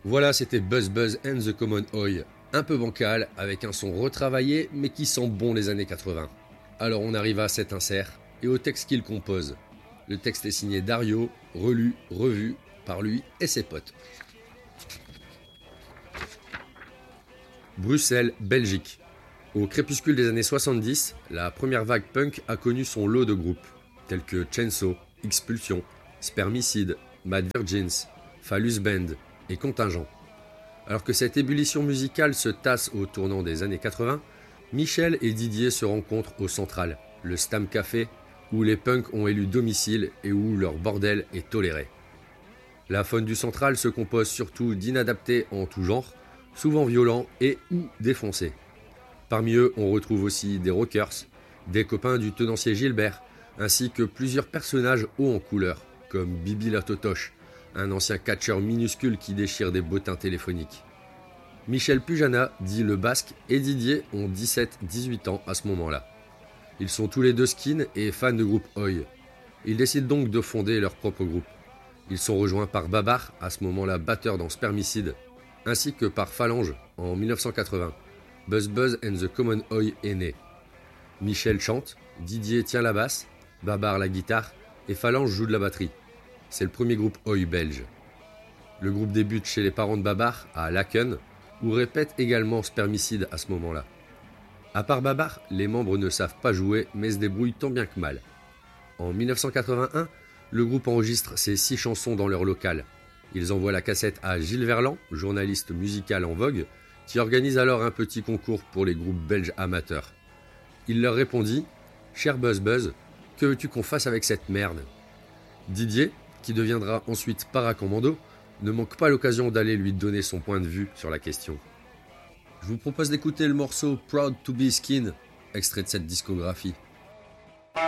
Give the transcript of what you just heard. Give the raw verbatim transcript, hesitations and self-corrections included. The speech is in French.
Voilà, c'était Buzz Buzz and the Common Oi, un peu bancal, avec un son retravaillé, mais qui sent bon les années quatre-vingts. Alors on arrive à cet insert, et au texte qu'il compose. Le texte est signé Dario, relu, revu, par lui et ses potes. Bruxelles, Belgique. Au crépuscule des années soixante-dix, la première vague punk a connu son lot de groupes, tels que Chainsaw, Expulsion, Spermicide, Mad Virgins, Phallus Band et Contingent. Alors que cette ébullition musicale se tasse au tournant des années quatre-vingts, Michel et Didier se rencontrent au Central, le Stam Café, où les punks ont élu domicile et où leur bordel est toléré. La faune du Central se compose surtout d'inadaptés en tout genre, souvent violents et ou défoncés. Parmi eux, on retrouve aussi des rockers, des copains du tenancier Gilbert, ainsi que plusieurs personnages hauts en couleur, comme Bibi la Totoche, un ancien catcheur minuscule qui déchire des bottins téléphoniques. Michel Pujana, dit le Basque, et Didier ont dix-sept à dix-huit ans à ce moment-là. Ils sont tous les deux skins et fans de groupe Oi. Ils décident donc de fonder leur propre groupe. Ils sont rejoints par Babar, à ce moment-là batteur dans Spermicide, ainsi que par Phalange en dix-neuf cent quatre-vingts. Buzz Buzz and the Common Oi est né. Michel chante, Didier tient la basse, Babar la guitare et Phalange joue de la batterie. C'est le premier groupe Oi belge. Le groupe débute chez les parents de Babar, à Laken, où répète également Spermicide à ce moment-là. À part Babar, les membres ne savent pas jouer mais se débrouillent tant bien que mal. En dix-neuf cent quatre-vingt-un, le groupe enregistre ses six chansons dans leur local. Ils envoient la cassette à Gilles Verland, journaliste musical en vogue, qui organise alors un petit concours pour les groupes belges amateurs. Il leur répondit « Cher Buzz Buzz, que veux-tu qu'on fasse avec cette merde ?» Didier, qui deviendra ensuite paracommando, ne manque pas l'occasion d'aller lui donner son point de vue sur la question. Je vous propose d'écouter le morceau « Proud to be Skin », extrait de cette discographie.